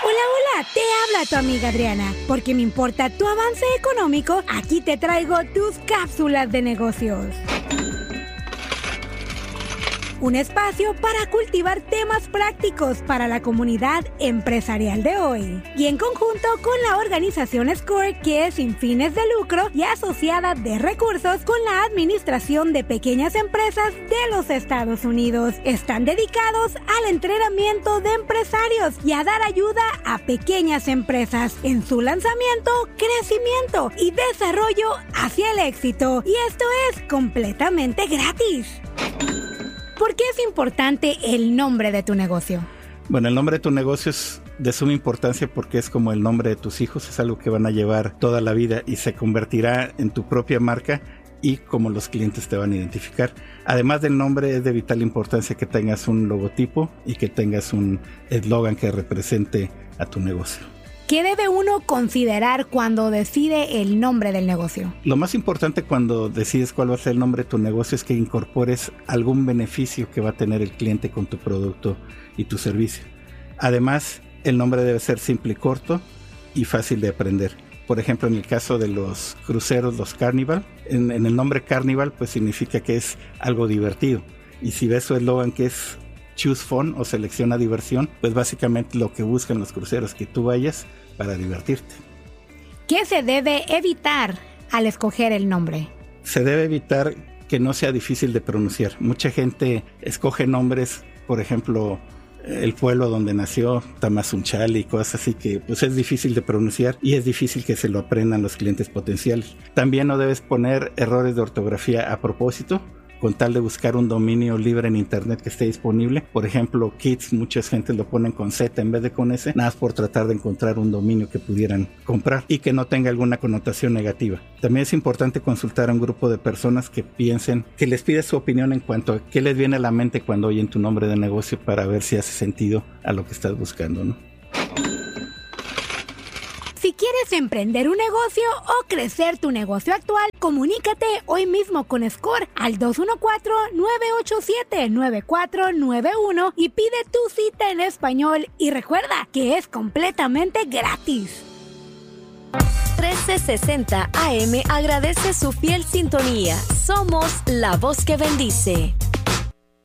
Hola, te habla tu amiga Adriana. Porque me importa tu avance económico, aquí te traigo tus cápsulas de negocios. Un espacio para cultivar temas prácticos para la comunidad empresarial de hoy. Y en conjunto con la organización SCORE, que es sin fines de lucro y asociada de recursos con la Administración de Pequeñas Empresas de los Estados Unidos. Están dedicados al entrenamiento de empresarios y a dar ayuda a pequeñas empresas en su lanzamiento, crecimiento y desarrollo hacia el éxito. Y esto es completamente gratis. ¿Por qué es importante el nombre de tu negocio? Bueno, el nombre de tu negocio es de suma importancia porque es como el nombre de tus hijos, es algo que van a llevar toda la vida y se convertirá en tu propia marca y como los clientes te van a identificar. Además del nombre, es de vital importancia que tengas un logotipo y que tengas un eslogan que represente a tu negocio. ¿Qué debe uno considerar cuando decide el nombre del negocio? Lo más importante cuando decides cuál va a ser el nombre de tu negocio es que incorpores algún beneficio que va a tener el cliente con tu producto y tu servicio. Además, el nombre debe ser simple y corto y fácil de aprender. Por ejemplo, en el caso de los cruceros, los Carnival, en el nombre Carnival pues significa que es algo divertido. Y si ves su eslogan que es Choose Fun o selecciona diversión, pues básicamente lo que buscan los cruceros, que tú vayas para divertirte. ¿Qué se debe evitar al escoger el nombre? Se debe evitar que no sea difícil de pronunciar. Mucha gente escoge nombres, por ejemplo, el pueblo donde nació, Tamazunchale y cosas así que pues es difícil de pronunciar y es difícil que se lo aprendan los clientes potenciales. También no debes poner errores de ortografía a propósito, con tal de buscar un dominio libre en internet que esté disponible. Por ejemplo, Kids, mucha gente lo ponen con Z en vez de con S, nada más por tratar de encontrar un dominio que pudieran comprar y que no tenga alguna connotación negativa. También es importante consultar a un grupo de personas que piensen, que les pides su opinión en cuanto a qué les viene a la mente cuando oyen tu nombre de negocio para ver si hace sentido a lo que estás buscando, ¿no? Si quieres emprender un negocio o crecer tu negocio actual, comunícate hoy mismo con SCORE al 214-987-9491 y pide tu cita en español. Y recuerda que es completamente gratis. 1360 AM agradece su fiel sintonía. Somos la voz que bendice.